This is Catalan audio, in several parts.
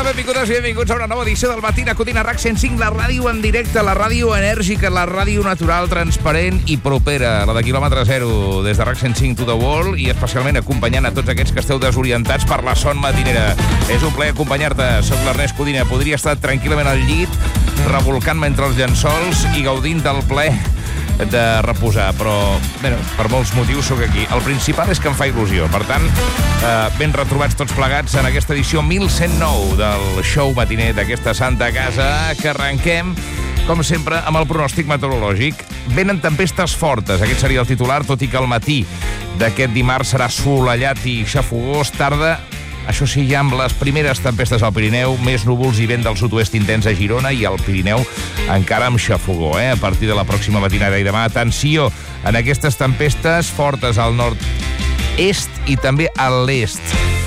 benvingudes i benvinguts a una nova edició del Matina Codina RAC 105, la ràdio en directe, la ràdio enèrgica, la ràdio natural, transparent i propera, la de quilòmetre zero, des de RAC 105 to the Wall, i especialment acompanyant a tots aquests que esteu desorientats per la son matinera. És un plaer acompanyar-te. Soc l'Ernest Codina. Podria estar tranquil·lament al llit, revolcant-me entre els llençols i gaudint del plaer de reposar, però bé, per molts motius sóc aquí. El principal és que em fa il·lusió. Per tant, ben retrobats tots plegats en aquesta edició 1109 del show matiner d'aquesta santa casa, que arrenquem, com sempre, amb el pronòstic meteorològic. Venen tempestes fortes, aquest seria el titular, tot i que el matí d'aquest dimarts serà assolellat i xafogós. Tarda, això sí, ja amb les primeres tempestes al Pirineu, més núvols i vent del sud-oest intens a Girona, i al Pirineu encara amb xafogó, A partir de la pròxima matinada i demà. Atenció en aquestes tempestes fortes al nord-est i també a l'est.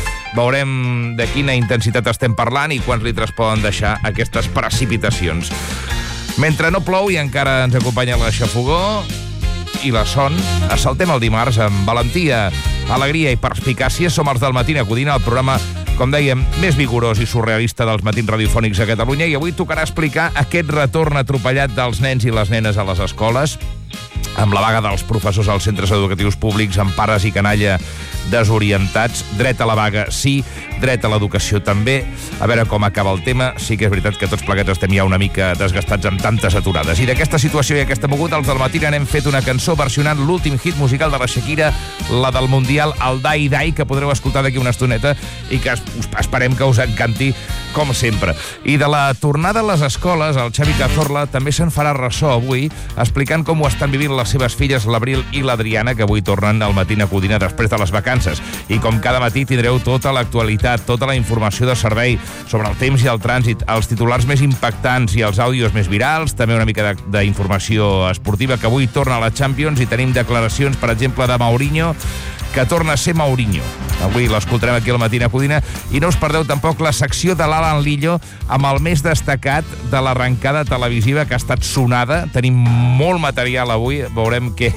Veurem de quina intensitat estem parlant i quants litres poden deixar aquestes precipitacions. Mentre no plou i encara ens acompanya la xafogó i la son, assaltem el dimarts amb valentia, alegria i perspicàcia. Som els del Matina Codina, el programa, com dèiem, més vigorós i surrealista dels matins radiofònics a Catalunya, i avui tocarà explicar aquest retorn atropellat dels nens i les nenes a les escoles, amb la vaga dels professors als centres educatius públics, amb pares i canalla desorientats. Dret a la vaga, sí. Dret a l'educació, també. A veure com acaba el tema. Sí que és veritat que tots plegats estem ja una mica desgastats amb tantes aturades. I d'aquesta situació i aquesta moguda, els del Matina n'hem fet una cançó versionant l'últim hit musical de la Shakira, la del Mundial, el Dai Dai, que podreu escoltar d'aquí una estoneta i que esperem que us encanti, com sempre. I de la tornada a les escoles, el Xavi Cazorla també se'n farà ressò avui, explicant com ho estan vivint les seves filles, l'Abril i l'Adriana, que avui tornen al Matina Codina després de les vacances. I com cada matí tindreu tota l'actualitat, tota la informació de servei sobre el temps i el trànsit, els titulars més impactants i els àudios més virals, també una mica d'informació esportiva, que avui torna a la Champions, i tenim declaracions, per exemple, de Mourinho, que torna a ser Mourinho. Avui l'escoltarem aquí al Matina Codina, i no us perdeu tampoc la secció de l'Alan Lillo amb el més destacat de l'arrencada televisiva, que ha estat sonada. Tenim molt material avui, veurem què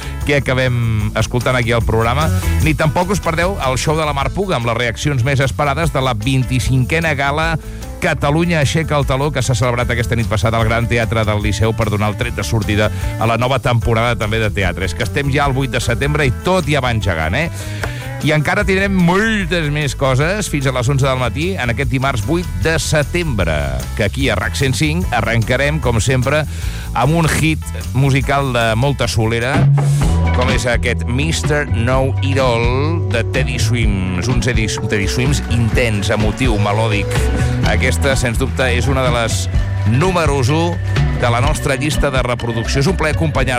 acabem escoltant aquí al programa. Ni tampoc us perdeu el show de la Mar Puga, amb les reaccions més esperades de la 25a gala Catalunya aixeca el taló, que s'ha celebrat aquesta nit passada al Gran Teatre del Liceu per donar el tret de sortida a la nova temporada també de teatre. És que estem ja al 8 de setembre i tot ja va engegant, I encara tindrem moltes més coses fins a les 11 del matí en aquest dimarts 8 de setembre, que aquí a RAC 105 arrencarem, com sempre, amb un hit musical de molta solera, com és aquest Mr. Know-It-All de Teddy Swims. Un Teddy Swims intens, emotiu, melòdic. Aquesta, sens dubte, és una de les números 1 de la nostra llista de reproducció. És un plaer acompanyar